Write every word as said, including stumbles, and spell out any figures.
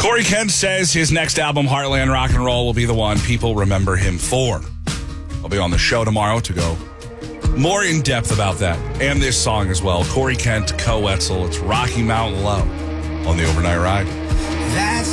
Corey Kent says his next album, Heartland Rock and Roll, will be the one people remember him for. I'll be on the show tomorrow to go more in depth about that and this song as well. Corey Kent, Co Wetzel. It's Rocky Mountain Low on the Overnight Ride. That's